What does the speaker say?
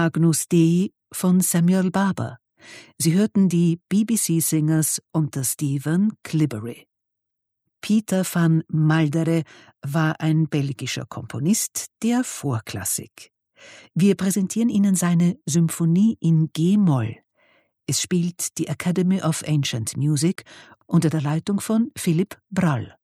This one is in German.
Agnus Dei von Samuel Barber. Sie hörten die BBC Singers unter Stephen Clibberry. Pieter van Maldere war ein belgischer Komponist der Vorklassik. Wir präsentieren Ihnen seine Symphonie in G-Moll. Es spielt die Academy of Ancient Music unter der Leitung von Philipp Brall.